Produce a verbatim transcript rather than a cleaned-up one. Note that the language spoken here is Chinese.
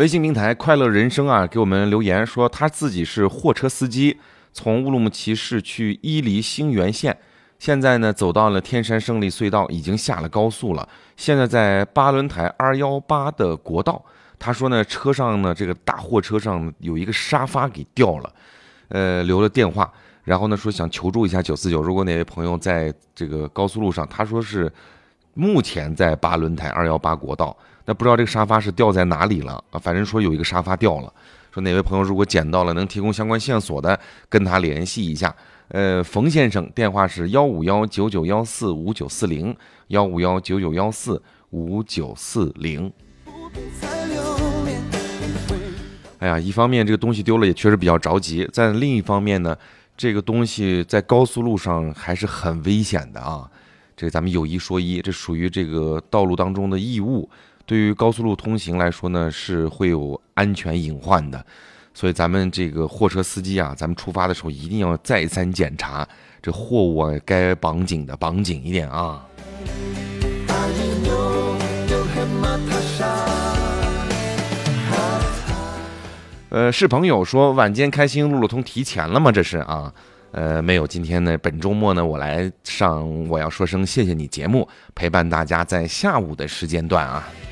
微信平台快乐人生啊，给我们留言说他自己是货车司机，从乌鲁木齐市去伊犁兴源县，现在呢走到了天山胜利隧道，已经下了高速了，现在在八轮台二一八的国道。他说呢，车上呢这个大货车上有一个沙发给掉了，呃，留了电话，然后呢说想求助一下九四九，如果哪位朋友在这个高速路上，他说是目前在八轮台二一八国道，那不知道这个沙发是掉在哪里了啊？反正说有一个沙发掉了，说哪位朋友如果捡到了，能提供相关线索的，跟他联系一下。呃，冯先生电话是幺五幺九九幺四五九四零，幺五幺九九幺四五九四零。哎呀，一方面这个东西丢了也确实比较着急，但另一方面呢，这个东西在高速路上还是很危险的啊。这个咱们有一说一，这属于这个道路当中的异物，对于高速路通行来说呢，是会有安全隐患的。所以咱们这个货车司机啊，咱们出发的时候一定要再三检查，这货物啊该绑紧的绑紧一点啊。呃，是朋友说晚间开心路路通提前了吗？这是啊，呃，没有。今天呢，本周末呢，我来上我要说声谢谢你节目，陪伴大家在下午的时间段啊。